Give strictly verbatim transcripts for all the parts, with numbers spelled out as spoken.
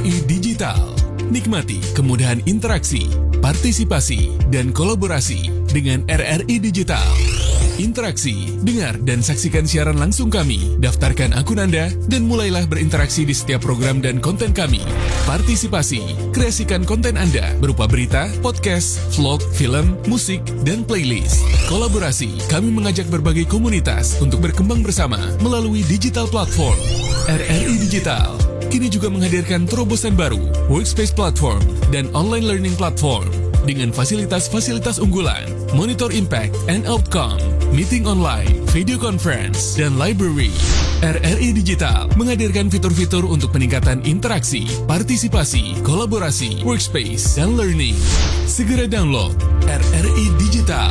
I Digital. Nikmati kemudahan interaksi, partisipasi, dan kolaborasi dengan R R I Digital. Interaksi, dengar dan saksikan siaran langsung kami, daftarkan akun Anda, dan mulailah berinteraksi di setiap program dan konten kami. Partisipasi, kreasikan konten Anda berupa berita, podcast, vlog, film, musik, dan playlist. Kolaborasi, kami mengajak berbagai komunitas untuk berkembang bersama melalui digital platform. R R I Digital kini juga menghadirkan terobosan baru, workspace platform, dan online learning platform dengan fasilitas-fasilitas unggulan, monitor impact and outcome, meeting online, video conference, dan library. R R I Digital menghadirkan fitur-fitur untuk peningkatan interaksi, partisipasi, kolaborasi, workspace, dan learning. Segera download R R I Digital.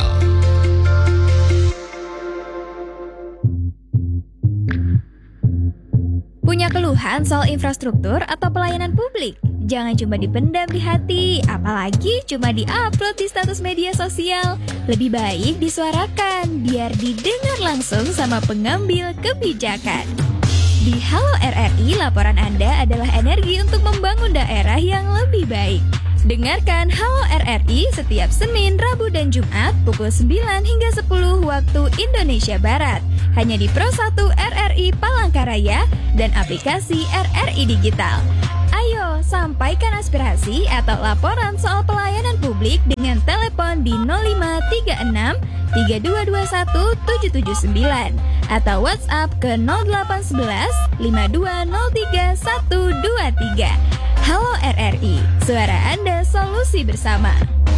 Punya keluhan soal infrastruktur atau pelayanan publik? Jangan cuma dipendam di hati, apalagi cuma di-upload di status media sosial. Lebih baik disuarakan, biar didengar langsung sama pengambil kebijakan. Di Halo R R I, laporan Anda adalah energi untuk membangun daerah yang lebih baik. Dengarkan Halo R R I setiap Senin, Rabu, dan Jumat pukul sembilan hingga sepuluh waktu Indonesia Barat. Hanya di Pro satu R R I Palangkaraya dan aplikasi R R I Digital. Ayo, sampaikan aspirasi atau laporan soal pelayanan publik dengan telepon di nol lima tiga enam tiga dua dua satu tujuh tujuh sembilan atau WhatsApp ke nol delapan satu satu lima dua nol tiga satu dua tiga. Halo R R I, suara Anda solusi bersama.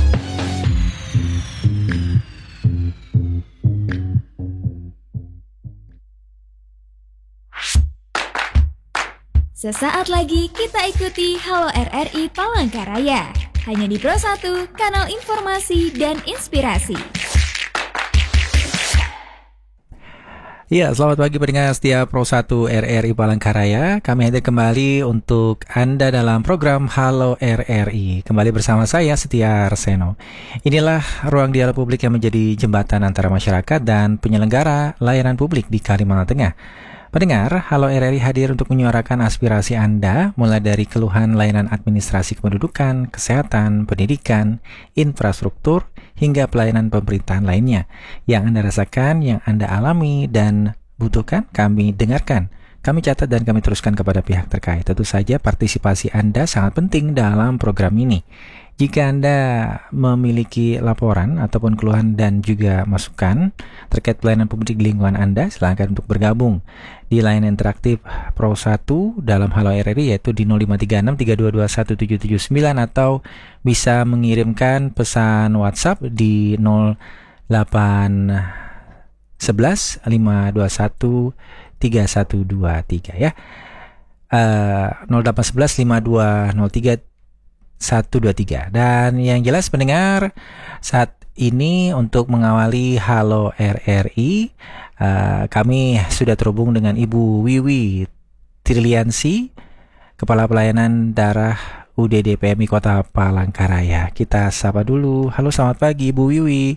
Sesaat lagi kita ikuti Halo R R I Palangkaraya. Hanya di Pro satu, kanal informasi dan inspirasi. Ya, selamat pagi pendengar setia Pro satu R R I Palangkaraya. Kami hadir kembali untuk Anda dalam program Halo R R I. Kembali bersama saya Setia Arseno. Inilah ruang dialog publik yang menjadi jembatan antara masyarakat dan penyelenggara layanan publik di Kalimantan Tengah. Pendengar, Halo R R I hadir untuk menyuarakan aspirasi Anda mulai dari keluhan layanan administrasi kependudukan, kesehatan, pendidikan, infrastruktur, hingga pelayanan pemerintahan lainnya yang Anda rasakan, yang Anda alami dan butuhkan, kami dengarkan. Kami catat dan kami teruskan kepada pihak terkait. Tentu saja partisipasi Anda sangat penting dalam program ini. Jika Anda memiliki laporan ataupun keluhan dan juga masukan terkait pelayanan publik di lingkungan Anda, silakan untuk bergabung di line interaktif Pro satu dalam Halo R R I, yaitu di nol lima tiga enam tiga dua dua satu tujuh tujuh sembilan, atau bisa mengirimkan pesan WhatsApp di nol delapan satu satu lima dua satu tiga satu dua tiga ya. Uh, nol delapan satu satu lima dua nol tiga satu dua tiga. Dan yang jelas pendengar, saat ini untuk mengawali Halo R R I, uh, kami sudah terhubung dengan Ibu Wiwi Triliansi, Kepala Pelayanan Darah U D D P M I Kota Palangkaraya. Kita sapa dulu. Halo, selamat pagi Ibu Wiwi.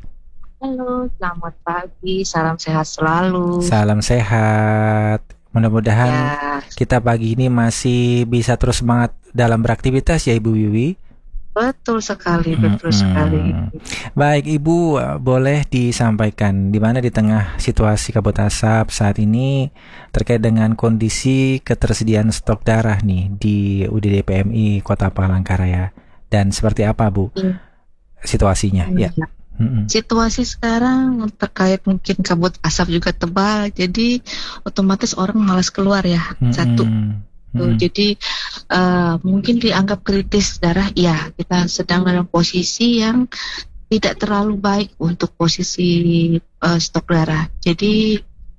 Halo, selamat pagi. Salam sehat selalu. Salam sehat. Mudah-mudahan ya, kita pagi ini masih bisa terus semangat dalam beraktivitas ya Ibu Wiwi. Betul sekali, betul hmm, sekali. Baik Ibu, boleh disampaikan di mana di tengah situasi kabut asap saat ini terkait dengan kondisi ketersediaan stok darah nih di U D D P M I Kota Palangkaraya, dan seperti apa Bu hmm. situasinya? Hmm, ya. Mm-hmm. Situasi sekarang terkait mungkin kabut asap juga tebal, jadi otomatis orang malas keluar ya. Mm-hmm. Satu, mm-hmm. jadi uh, mungkin dianggap kritis darah. Ya, kita sedang dalam posisi yang tidak terlalu baik untuk posisi uh, stok darah. Jadi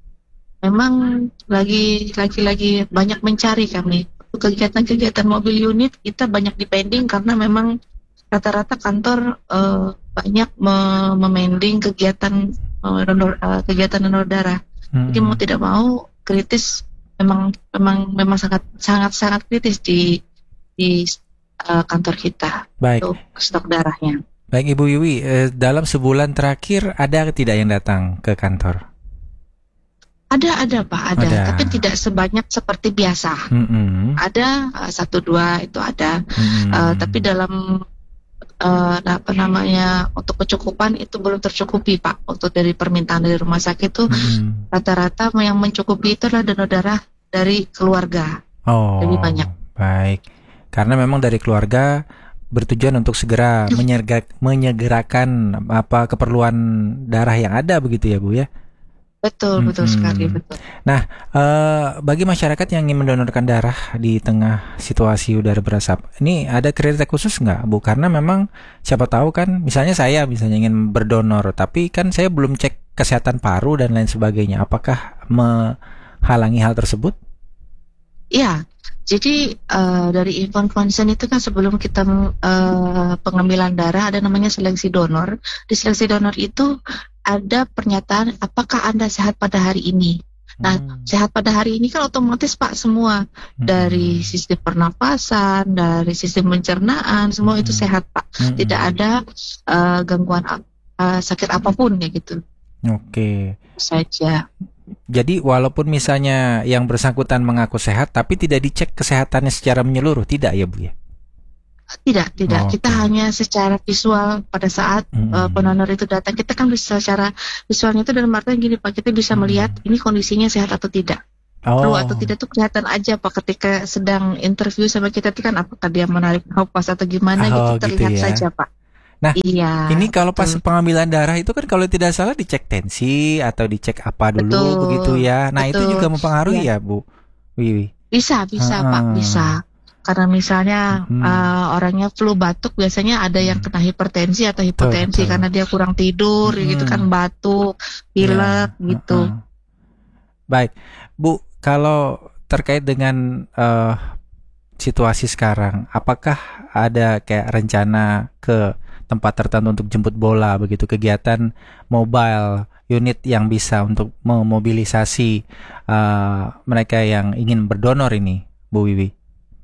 memang lagi lagi lagi banyak mencari kami kegiatan-kegiatan mobil unit. Kita banyak depending karena memang rata-rata kantor uh, banyak me- memending kegiatan uh, donor, uh, kegiatan donor darah. Hmm. Jadi mau tidak mau kritis, memang memang memang sangat sangat sangat kritis di di uh, kantor kita. Baik. Untuk stok darahnya. Baik Ibu Wiwi, eh, dalam sebulan terakhir ada tidak yang datang ke kantor? Ada, ada Pak, ada. Ada. Tapi tidak sebanyak seperti biasa. Mm-mm. Ada uh, satu dua itu ada. Mm-mm. Uh, tapi dalam uh, apa namanya untuk kecukupan itu belum tercukupi Pak. Untuk dari permintaan dari rumah sakit itu Mm-mm. rata-rata yang mencukupi itu adalah donor darah dari keluarga. Oh, Lebih banyak. baik. Karena memang dari keluarga bertujuan untuk segera menyerga, menyegerakan apa keperluan darah yang ada begitu ya Bu ya. Betul, betul Mm-mm. sekali, betul. Nah, eh, bagi masyarakat yang ingin mendonorkan darah di tengah situasi udara berasap, ini ada kriteria khusus nggak, Bu? Karena memang siapa tahu kan, misalnya saya misalnya ingin berdonor, tapi kan saya belum cek kesehatan paru dan lain sebagainya. Apakah menghalangi hal tersebut? Iya, jadi uh, dari informed consent itu kan sebelum kita uh, pengambilan darah ada namanya seleksi donor. Di seleksi donor itu ada pernyataan apakah Anda sehat pada hari ini. Nah, Hmm. sehat pada hari ini kan otomatis Pak semua dari sistem pernapasan, dari sistem pencernaan, semua itu Hmm. sehat Pak. Hmm. Tidak ada uh, gangguan uh, sakit apapun ya gitu Oke. saja. Jadi walaupun misalnya yang bersangkutan mengaku sehat, tapi tidak dicek kesehatannya secara menyeluruh, tidak ya Bu ya? Tidak, tidak. Oh, Kita oke. hanya secara visual pada saat Mm-mm. uh, pendonor itu datang. Kita kan bisa secara visualnya itu dalam artian gini Pak, kita bisa Mm. melihat ini kondisinya sehat atau tidak. Oh. Perlu atau tidak tuh kelihatan aja Pak ketika sedang interview sama kita tuh kan apakah dia menarik nafas atau gimana Oh, gitu gitu terlihat ya. saja Pak. Nah, iya. Ini kalau pas betul. pengambilan darah itu kan kalau tidak salah dicek tensi atau dicek apa dulu Betul, begitu ya. Nah, itu betul. juga mempengaruhi Iya. ya, Bu Wiwi. Bisa, bisa Ah. Pak, bisa. Karena misalnya Hmm. uh, orangnya flu batuk biasanya ada yang Hmm. kena hipertensi atau hipotensi betul. karena dia kurang tidur Hmm. gitu kan batuk, pilek Ya, gitu. uh-uh. Baik, Bu, kalau terkait dengan eh, situasi sekarang, apakah ada kayak rencana ke tempat tertentu untuk jemput bola begitu, kegiatan mobile unit yang bisa untuk memobilisasi eh, mereka yang ingin berdonor ini, Bu Wiwi?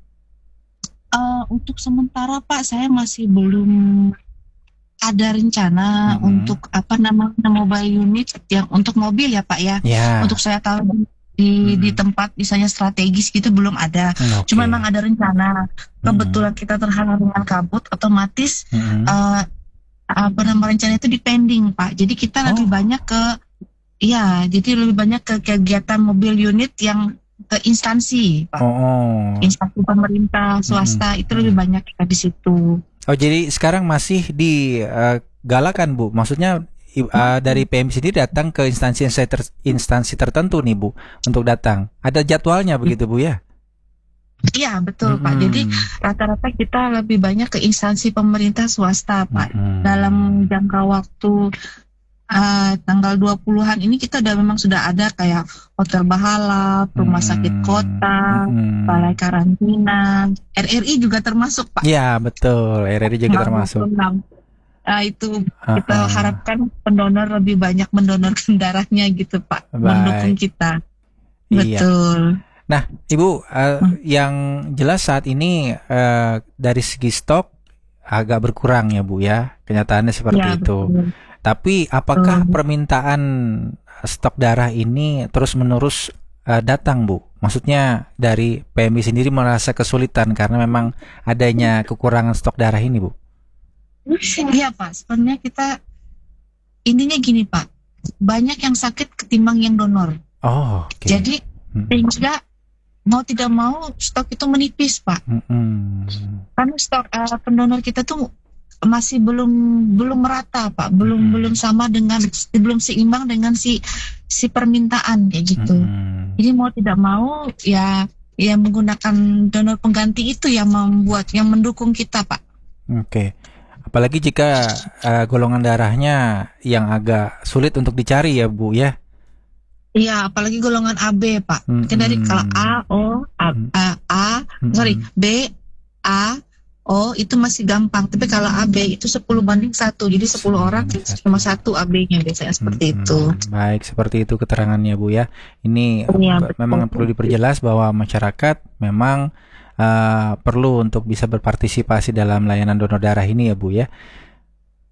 Uh, untuk sementara Pak saya masih belum ada rencana Mhm. untuk apa namanya mobile unit yang untuk mobil ya Pak ya. Ya. Untuk saya tahu di Mhm. di tempat misalnya strategis gitu belum ada. Hmm, oke. Cuma memang ada rencana. Kebetulan kita terhalang dengan kabut, otomatis Mhm. uh, apa namanya rencana itu dipending Pak. Jadi kita Oh. lebih banyak ke ya, jadi lebih banyak ke kegiatan mobil unit yang ke instansi Pak. Oh, oh. Instansi pemerintah, swasta Mm-mm. itu lebih banyak kita di situ. Oh, jadi sekarang masih digalakan, Bu. Maksudnya i- uh, dari P M sendiri datang ke instansi ter- instansi tertentu nih, Bu, untuk datang. Ada jadwalnya begitu, Bu ya? Iya betul Pak. Mm-mm. Jadi rata-rata kita lebih banyak ke instansi pemerintah swasta Pak. Mm-mm. Dalam jangka waktu uh, tanggal dua puluhan ini kita udah memang sudah ada kayak hotel Bahalap, rumah sakit Mm-mm. kota, Mm-mm. balai karantina, R R I juga termasuk Pak. Ya, betul. R R I juga termasuk. Nah, itu kita Uh-uh. harapkan pendonor lebih banyak mendonorkan darahnya gitu Pak, Baik. mendukung kita. Iya. Betul. Nah, Ibu, uh, Hmm. yang jelas saat ini uh, dari segi stok agak berkurang ya, Bu ya. Kenyataannya seperti Ya, itu. betul. Tapi apakah Betul. permintaan stok darah ini terus-menerus uh, datang, Bu? Maksudnya dari P M I sendiri merasa kesulitan karena memang adanya kekurangan stok darah ini, Bu? Iya Pak, sebenarnya kita intinya gini Pak, banyak yang sakit ketimbang yang donor. Oh, oke. Jadi Hmm. sehingga mau tidak mau stok itu menipis Pak. Mm-mm. Karena stok uh, pendonor kita tuh masih belum belum merata Pak, belum Hmm. belum sama dengan belum seimbang dengan si si permintaan kayak gitu. Mm-mm. Jadi mau tidak mau ya ya menggunakan donor pengganti itu yang membuat yang mendukung kita Pak. Oke. Apalagi jika uh, golongan darahnya yang agak sulit untuk dicari ya, Bu ya. Iya, apalagi golongan A B Pak. Mm-mm. Kan dari kalau A O A, A, A Mm-mm. sorry B A O itu masih gampang. Tapi kalau A B itu sepuluh banding satu, jadi sepuluh orang cuma satu A B-nya biasanya seperti Mm-mm. itu. Baik, seperti itu keterangannya, Bu ya. Ini Iya, b- betul. memang perlu diperjelas bahwa masyarakat memang uh, perlu untuk bisa berpartisipasi dalam layanan donor darah ini ya, Bu ya.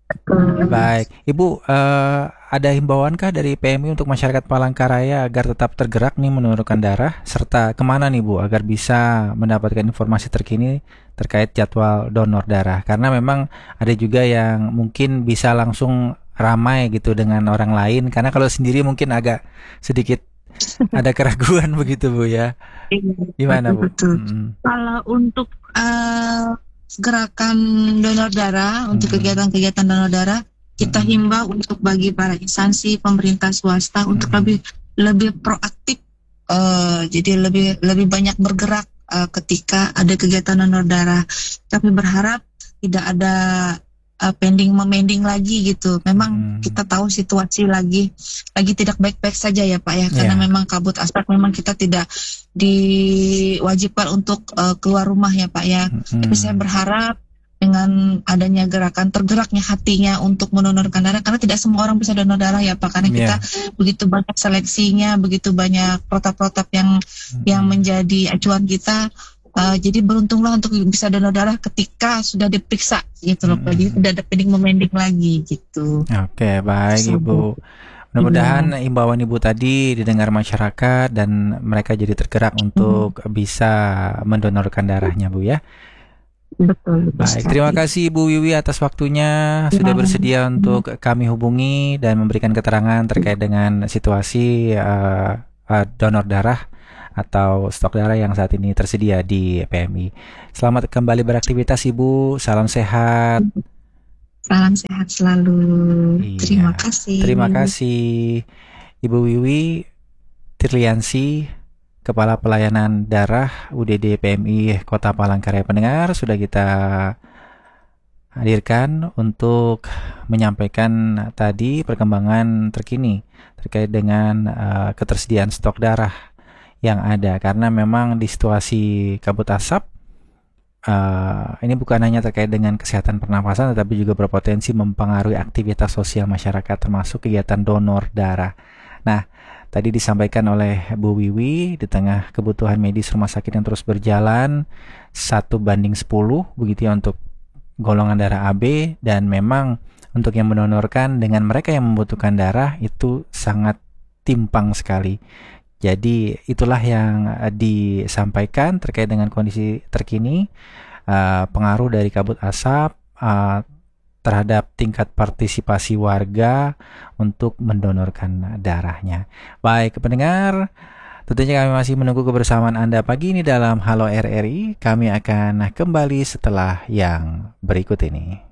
Baik, Ibu, eh, ada himbauankah dari P M I untuk masyarakat Palangkaraya agar tetap tergerak nih menurunkan darah, serta kemana nih Bu agar bisa mendapatkan informasi terkini terkait jadwal donor darah? Karena memang ada juga yang mungkin bisa langsung ramai gitu dengan orang lain, karena kalau sendiri mungkin agak sedikit ada keraguan begitu Bu ya. Gimana Bu? Betul. Hmm. Kalau untuk uh, gerakan donor darah, untuk Hmm. kegiatan-kegiatan donor darah, kita Hmm. himbau untuk bagi para instansi pemerintah swasta untuk Hmm. lebih lebih proaktif, uh, jadi lebih lebih banyak bergerak uh, ketika ada kegiatan donor darah. Kami berharap tidak ada uh, pending memending lagi gitu. Memang Hmm. kita tahu situasi lagi lagi tidak baik-baik saja ya Pak ya, karena Ya. memang kabut asap memang kita tidak diwajibkan untuk uh, keluar rumah ya Pak ya. Hmm. Tapi saya berharap dengan adanya gerakan tergeraknya hatinya untuk mendonorkan darah, karena tidak semua orang bisa donor darah ya Pak, karena kita begitu banyak seleksinya, begitu banyak protap-protap yang Hmm. yang menjadi acuan kita. Uh, jadi beruntunglah untuk bisa donor darah ketika sudah diperiksa gitu loh, Hmm. jadi tidak ada pending memending lagi gitu. Oke, baik Ibu. Mudah-mudahan imbauan Ibu tadi didengar masyarakat dan mereka jadi tergerak untuk bisa mendonorkan darahnya Bu ya. Betul. Baik, terima kasih Ibu Wiwi atas waktunya sudah bersedia untuk kami hubungi dan memberikan keterangan terkait dengan situasi uh, uh, donor darah atau stok darah yang saat ini tersedia di P M I. Selamat kembali beraktivitas Ibu, salam sehat. Salam sehat selalu. Iya. Terima kasih. Terima kasih Ibu Wiwi Tirliansi, Kepala Pelayanan Darah U D D P M I Kota Palangkaraya. Pendengar, sudah kita hadirkan untuk menyampaikan tadi perkembangan terkini terkait dengan uh, ketersediaan stok darah yang ada, karena memang di situasi kabut asap Uh, ini bukan hanya terkait dengan kesehatan pernafasan, tetapi juga berpotensi mempengaruhi aktivitas sosial masyarakat, termasuk kegiatan donor darah. Nah, tadi disampaikan oleh Bu Wiwi, di tengah kebutuhan medis rumah sakit yang terus berjalan, satu banding sepuluh, begitu ya untuk golongan darah A B, dan memang untuk yang mendonorkan dengan mereka yang membutuhkan darah itu sangat timpang sekali. Jadi itulah yang uh, disampaikan terkait dengan kondisi terkini, uh, pengaruh dari kabut asap uh, terhadap tingkat partisipasi warga untuk mendonorkan darahnya. Baik pendengar, tentunya kami masih menunggu kebersamaan Anda pagi ini dalam Halo R R I. Kami akan kembali setelah yang berikut ini.